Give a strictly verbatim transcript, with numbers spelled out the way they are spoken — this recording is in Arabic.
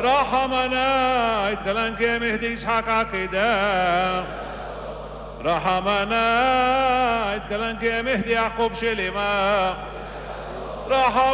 رحمنا يتكلم كي مهدي إسحاق عقيدة رحمنا يتكلم كي مهدي يعقوب شليما رحمنا